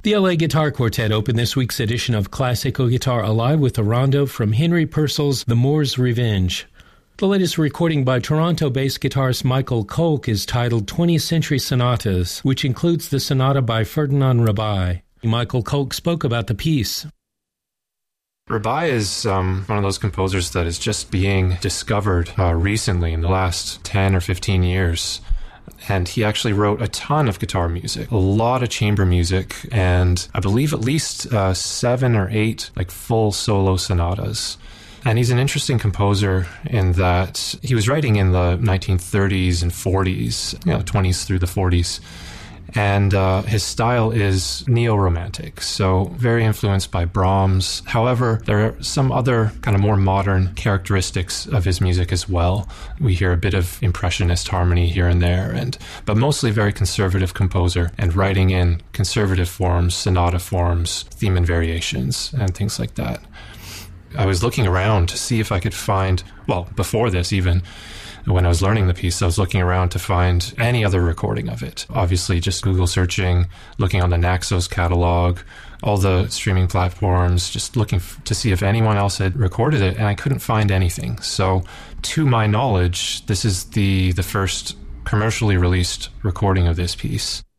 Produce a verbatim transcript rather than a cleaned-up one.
The L A Guitar Quartet opened this week's edition of Classical Guitar Alive with a rondo from Henry Purcell's The Moor's Revenge. The latest recording by Toronto-based guitarist Michael Kolk is titled twentieth Century Sonatas, which includes the sonata by Ferdinand Rebay. Michael Kolk spoke about the piece. Rebay is um, one of those composers that is just being discovered uh, recently in the last ten or fifteen years. And he actually wrote a ton of guitar music, a lot of chamber music, and I believe at least uh, seven or eight like full solo sonatas. And he's an interesting composer in that he was writing in the nineteen thirties and forties, you know, twenties through the forties. And uh, his style is neo-romantic, so very influenced by Brahms. However, there are some other kind of more modern characteristics of his music as well. We hear a bit of impressionist harmony here and there, and but mostly very conservative composer and writing in conservative forms, sonata forms, theme and variations, and things like that. I was looking around to see if I could find, well, before this even, when I was learning the piece, I was looking around to find any other recording of it. Obviously, just Google searching, looking on the Naxos catalog, all the streaming platforms, just looking f- to see if anyone else had recorded it, and I couldn't find anything. So, to my knowledge, this is the, the first commercially released recording of this piece.